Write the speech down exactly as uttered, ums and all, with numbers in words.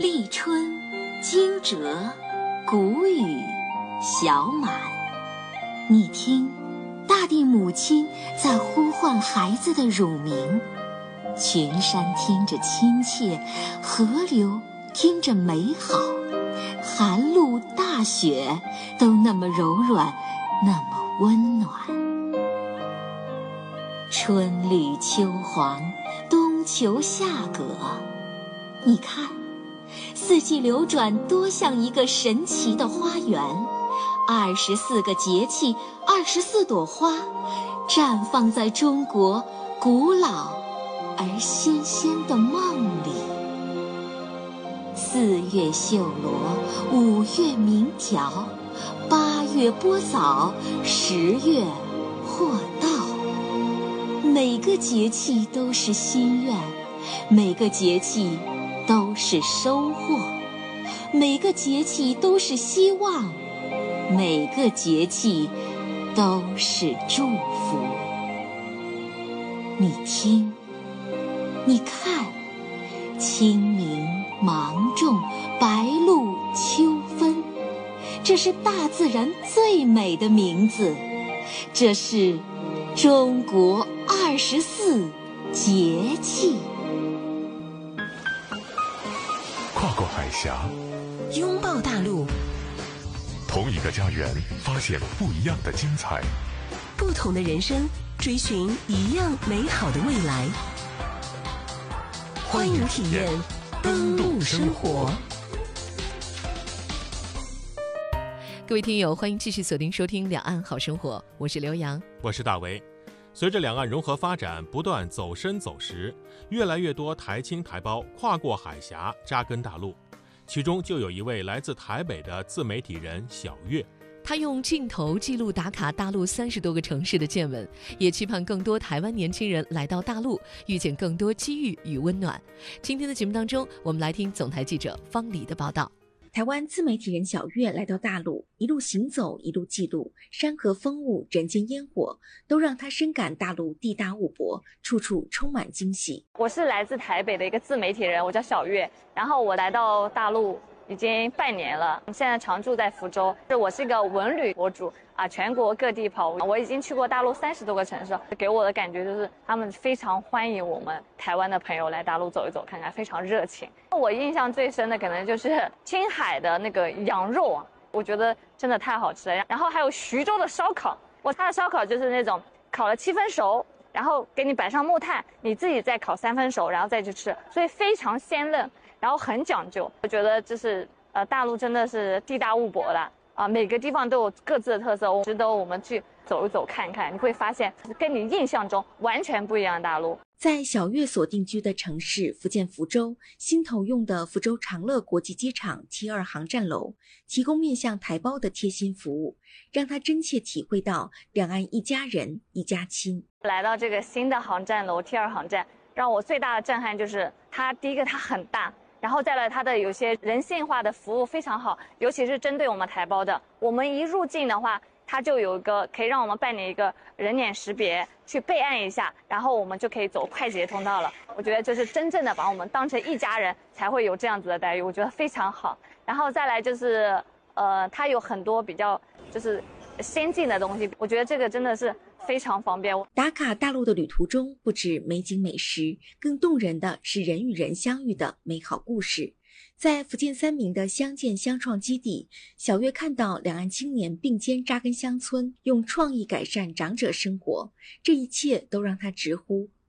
立春、惊蛰、谷雨、小满。你听，大地母亲在呼唤孩子的乳名，群山听着亲切，河流听着美好，寒露大雪都那么柔软，那么温暖。春绿秋黄，冬求夏葛。你看，四季流转多像一个神奇的花园，二十四个节气，二十四朵花，绽放在中国古老而新鲜的梦里。四月绣罗，五月鸣条，八月播枣，十月获稻。每个节气都是心愿，每个节气都是收获，每个节气都是希望，每个节气都是祝福。你听，你看，清明、芒种、白露、秋分，这是大自然最美的名字，这是中国二十四节气。 跨过海峡， 拥抱大陆， 同一个家园，发现不一样的精彩， 不同的人生，追寻一样美好的未来。欢迎体验登陆生活。 各位听友，欢迎继续锁定收听两岸好生活，我是刘洋， 我是大为。随着两岸融合发展不断走深走实，越来越多台青台胞跨过海峡扎根大陆，其中就有一位来自台北的自媒体人小月。 他用镜头记录打卡大陆三十多个城市的见闻，也期盼更多台湾年轻人来到大陆，遇见更多机遇与温暖。今天的节目当中，我们来听总台记者方黎的报道。 台湾自媒体人小月来到大陆，一路行走，一路记录山河风物、人间烟火，都让他深感大陆地大物博，处处充满惊喜。 我是来自台北的一个自媒体人，我叫小月，然后我来到大陆已经半年了，现在常住在福州。我是一个文旅博主啊，全国各地跑，我已经去过大陆三十多个城市，给我的感觉就是他们非常欢迎我们台湾的朋友来大陆走一走看看，非常热情。我印象最深的可能就是青海的那个羊肉啊，我觉得真的太好吃了。然后还有徐州的烧烤，我它的烧烤就是那种烤了七分熟，然后给你摆上木炭，你自己再烤三分熟，然后再去吃，所以非常鲜嫩。然后很讲究，我觉得就是呃，大陆真的是地大物博的啊、呃，每个地方都有各自的特色，值得我们去走一走看看。你会发现跟你印象中完全不一样的大陆。 在小月所定居的城市福建福州，新投用的福州长乐国际机场 T 二 航站楼，提供面向台胞的贴心服务，让他真切体会到两岸一家人一家亲。 来到这个新的航站楼 T 二 航站，让我最大的震撼就是它第一个它很大。然后再来，它的有些人性化的服务非常好，尤其是针对我们台胞的。我们一入境的话，它就有一个可以让我们办理一个人脸识别，去备案一下，然后我们就可以走快捷通道了。我觉得就是真正的把我们当成一家人，才会有这样子的待遇，我觉得非常好。然后再来就是，呃，它有很多比较就是先进的东西，我觉得这个真的是非常方便。 打卡大陆的旅途中，不止美景美食，更动人的是人与人相遇的美好故事。在福建三明的相见相创基地，小月看到两岸青年并肩扎根乡村，用创意改善长者生活，这一切都让他直呼